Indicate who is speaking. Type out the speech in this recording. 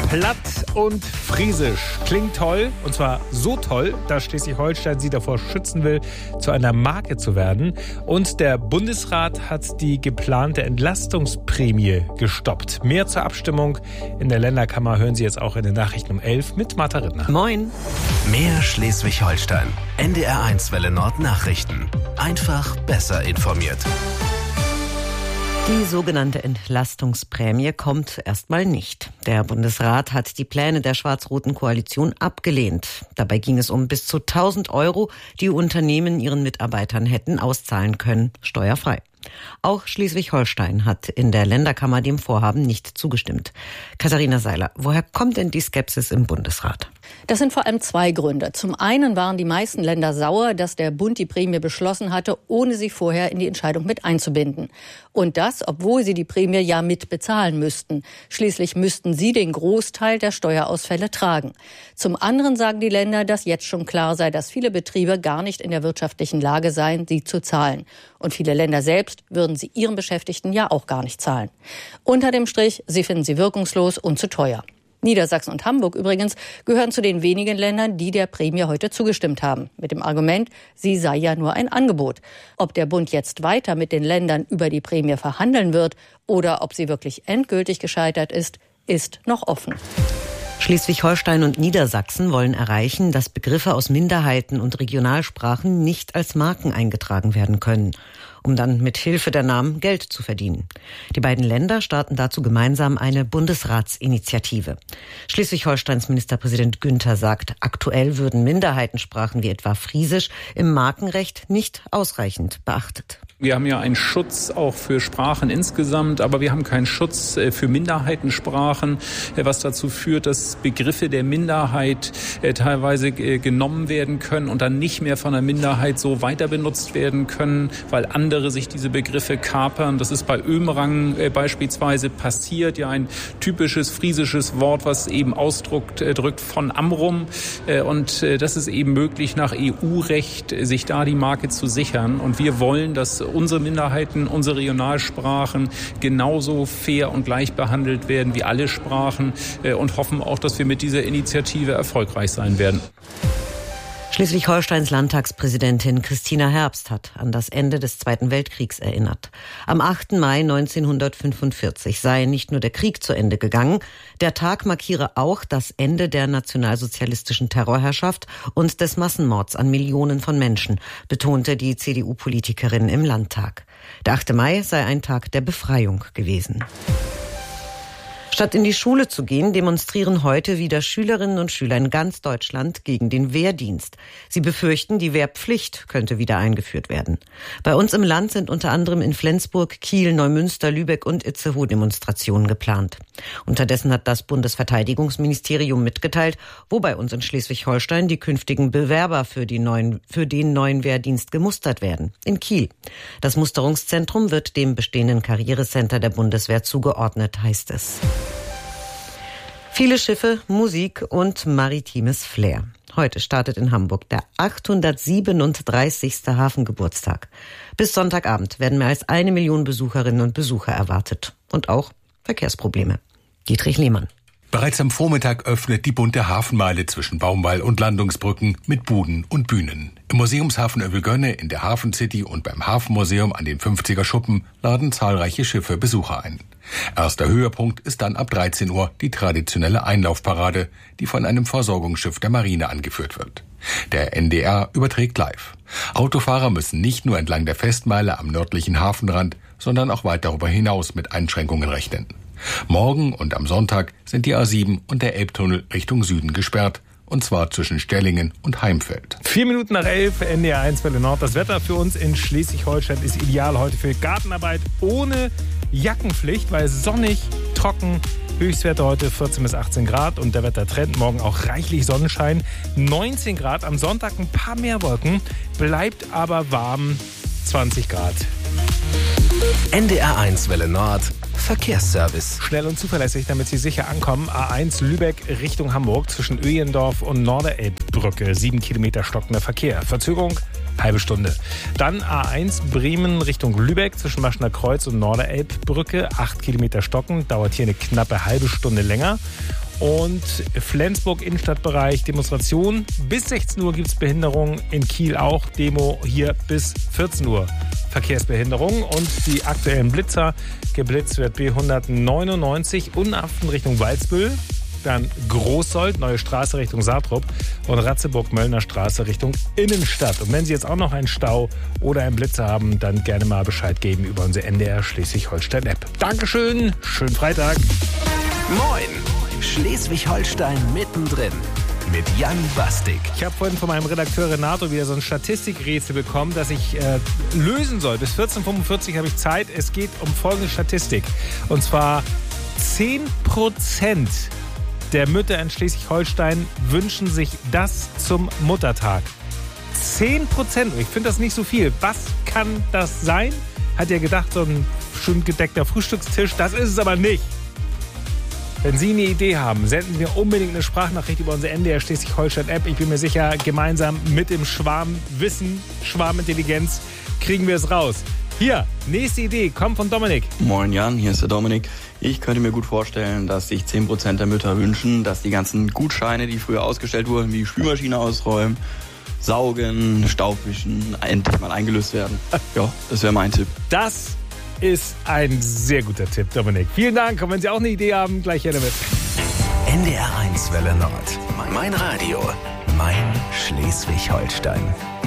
Speaker 1: Platt und friesisch. Klingt toll, und zwar so toll, dass Schleswig-Holstein sie davor schützen will, zu einer Marke zu werden. Und der Bundesrat hat die geplante Entlastungsprämie gestoppt. Mehr zur Abstimmung in der Länderkammer hören Sie jetzt auch in den Nachrichten um 11 mit Martha Rittner.
Speaker 2: Moin.
Speaker 3: Mehr Schleswig-Holstein. NDR1 Welle Nord Nachrichten. Einfach besser informiert.
Speaker 2: Die sogenannte Entlastungsprämie kommt erstmal nicht. Der Bundesrat hat die Pläne der schwarz-roten Koalition abgelehnt. Dabei ging es um bis zu 1.000 Euro, die Unternehmen ihren Mitarbeitern hätten auszahlen können, steuerfrei. Auch Schleswig-Holstein hat in der Länderkammer dem Vorhaben nicht zugestimmt. Katharina Seiler, woher kommt denn die Skepsis im Bundesrat?
Speaker 4: Das sind vor allem zwei Gründe. Zum einen waren die meisten Länder sauer, dass der Bund die Prämie beschlossen hatte, ohne sie vorher in die Entscheidung mit einzubinden. Und das, obwohl sie die Prämie ja mit bezahlen müssten. Schließlich müssten sie den Großteil der Steuerausfälle tragen. Zum anderen sagen die Länder, dass jetzt schon klar sei, dass viele Betriebe gar nicht in der wirtschaftlichen Lage seien, sie zu zahlen. Und viele Länder selbst würden sie ihren Beschäftigten ja auch gar nicht zahlen. Unter dem Strich, sie finden sie wirkungslos und zu teuer. Niedersachsen und Hamburg übrigens gehören zu den wenigen Ländern, die der Prämie heute zugestimmt haben. Mit dem Argument, sie sei ja nur ein Angebot. Ob der Bund jetzt weiter mit den Ländern über die Prämie verhandeln wird oder ob sie wirklich endgültig gescheitert ist, ist noch offen.
Speaker 2: Schleswig-Holstein und Niedersachsen wollen erreichen, dass Begriffe aus Minderheiten und Regionalsprachen nicht als Marken eingetragen werden können, um dann mit Hilfe der Namen Geld zu verdienen. Die beiden Länder starten dazu gemeinsam eine Bundesratsinitiative. Schleswig-Holsteins Ministerpräsident Günther sagt, aktuell würden Minderheitensprachen wie etwa Friesisch im Markenrecht nicht ausreichend beachtet.
Speaker 5: Wir haben ja einen Schutz auch für Sprachen insgesamt, aber wir haben keinen Schutz für Minderheitensprachen, was dazu führt, dass Begriffe der Minderheit teilweise genommen werden können und dann nicht mehr von der Minderheit so weiter benutzt werden können, weil andere sich diese Begriffe kapern. Das ist bei Ömerang beispielsweise passiert, ja ein typisches friesisches Wort, was eben drückt von Amrum. Und das ist eben möglich nach EU-Recht, sich da die Marke zu sichern. Und wir wollen, dass unsere Minderheiten, unsere Regionalsprachen genauso fair und gleich behandelt werden wie alle Sprachen und hoffen auch, dass wir mit dieser Initiative erfolgreich sein werden.
Speaker 2: Schleswig-Holsteins Landtagspräsidentin Christina Herbst hat an das Ende des Zweiten Weltkriegs erinnert. Am 8. Mai 1945 sei nicht nur der Krieg zu Ende gegangen, der Tag markiere auch das Ende der nationalsozialistischen Terrorherrschaft und des Massenmords an Millionen von Menschen, betonte die CDU-Politikerin im Landtag. Der 8. Mai sei ein Tag der Befreiung gewesen. Statt in die Schule zu gehen, demonstrieren heute wieder Schülerinnen und Schüler in ganz Deutschland gegen den Wehrdienst. Sie befürchten, die Wehrpflicht könnte wieder eingeführt werden. Bei uns im Land sind unter anderem in Flensburg, Kiel, Neumünster, Lübeck und Itzehoe Demonstrationen geplant. Unterdessen hat das Bundesverteidigungsministerium mitgeteilt, wo bei uns in Schleswig-Holstein die künftigen Bewerber für den neuen Wehrdienst gemustert werden. In Kiel. Das Musterungszentrum wird dem bestehenden Karrierecenter der Bundeswehr zugeordnet, heißt es. Viele Schiffe, Musik und maritimes Flair. Heute startet in Hamburg der 837. Hafengeburtstag. Bis Sonntagabend werden mehr als 1 Million Besucherinnen und Besucher erwartet. Und auch Verkehrsprobleme. Dietrich Lehmann.
Speaker 6: Bereits am Vormittag öffnet die bunte Hafenmeile zwischen Baumwall und Landungsbrücken mit Buden und Bühnen. Im Museumshafen Övelgönne, in der Hafen City und beim Hafenmuseum an den 50er Schuppen laden zahlreiche Schiffe Besucher ein. Erster Höhepunkt ist dann ab 13 Uhr die traditionelle Einlaufparade, die von einem Versorgungsschiff der Marine angeführt wird. Der NDR überträgt live. Autofahrer müssen nicht nur entlang der Festmeile am nördlichen Hafenrand, sondern auch weit darüber hinaus mit Einschränkungen rechnen. Morgen und am Sonntag sind die A7 und der Elbtunnel Richtung Süden gesperrt, und zwar zwischen Stellingen und Heimfeld.
Speaker 1: 4 Minuten nach 11, NDR1 Welle Nord. Das Wetter für uns in Schleswig-Holstein ist ideal heute für Gartenarbeit ohne Jackenpflicht, weil sonnig, trocken, Höchstwerte heute 14 bis 18 Grad und der Wettertrend morgen auch reichlich Sonnenschein. 19 Grad, am Sonntag ein paar mehr Wolken, bleibt aber warm, 20 Grad.
Speaker 3: NDR1 Welle Nord. Verkehrsservice.
Speaker 1: Schnell und zuverlässig, damit Sie sicher ankommen. A1 Lübeck Richtung Hamburg zwischen Öjendorf und Norderelbbrücke. 7 Kilometer stockender Verkehr. Verzögerung, halbe Stunde. Dann A1 Bremen Richtung Lübeck zwischen Maschner Kreuz und Norderelbbrücke. 8 Kilometer stocken. Dauert hier eine knappe halbe Stunde länger. Und Flensburg Innenstadtbereich Demonstration. Bis 16 Uhr gibt es Behinderung. In Kiel auch. Demo hier bis 14 Uhr. Verkehrsbehinderung. Und die aktuellen Blitzer. Geblitzt wird B199 Unaften Richtung Walsbüll. Dann Großsold, neue Straße Richtung Saartrup. Und Ratzeburg-Möllner Straße Richtung Innenstadt. Und wenn Sie jetzt auch noch einen Stau oder einen Blitzer haben, dann gerne mal Bescheid geben über unsere NDR Schleswig-Holstein-App. Dankeschön, schönen Freitag.
Speaker 3: Moin, Schleswig-Holstein mittendrin mit Jan Bastik.
Speaker 1: Ich habe vorhin von meinem Redakteur Renato wieder so ein Statistikrätsel bekommen, das ich lösen soll. Bis 14.45 Uhr habe ich Zeit. Es geht um folgende Statistik. Und zwar 10% der Mütter in Schleswig-Holstein wünschen sich das zum Muttertag. 10%. Ich finde das nicht so viel. Was kann das sein? Hat er gedacht, so ein schön gedeckter Frühstückstisch. Das ist es aber nicht. Wenn Sie eine Idee haben, senden wir unbedingt eine Sprachnachricht über unsere NDR Schleswig-Holstein-App. Ich bin mir sicher, gemeinsam mit dem Schwarmwissen, Schwarmintelligenz kriegen wir es raus. Hier, nächste Idee, kommt von Dominik.
Speaker 7: Moin Jan, hier ist der Dominik. Ich könnte mir gut vorstellen, dass sich 10% der Mütter wünschen, dass die ganzen Gutscheine, die früher ausgestellt wurden, wie Spülmaschine ausräumen, saugen, Staubwischen, endlich mal eingelöst werden. Ja, das wäre mein Tipp.
Speaker 1: Das ist ein sehr guter Tipp, Dominik. Vielen Dank. Und wenn Sie auch eine Idee haben, gleich hier damit.
Speaker 3: NDR 1 Welle Nord. Mein Radio. Mein Schleswig-Holstein.